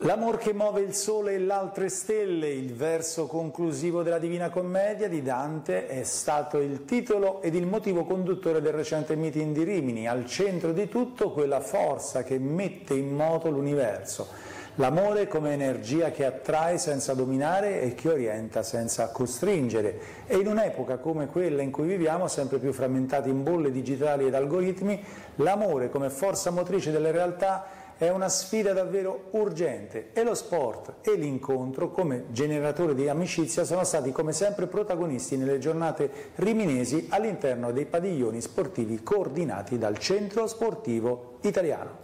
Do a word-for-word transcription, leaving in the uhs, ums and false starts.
L'amor che muove il sole e l'altre stelle, il verso conclusivo della Divina Commedia di Dante, è stato il titolo ed il motivo conduttore del recente meeting di Rimini. Al centro di tutto quella forza che mette in moto l'universo. L'amore come energia che attrae senza dominare e che orienta senza costringere. E in un'epoca come quella in cui viviamo, sempre più frammentati in bolle digitali ed algoritmi, l'amore come forza motrice delle realtà è una sfida davvero urgente e lo sport e l'incontro come generatore di amicizia sono stati come sempre protagonisti nelle giornate riminesi all'interno dei padiglioni sportivi coordinati dal Centro Sportivo Italiano.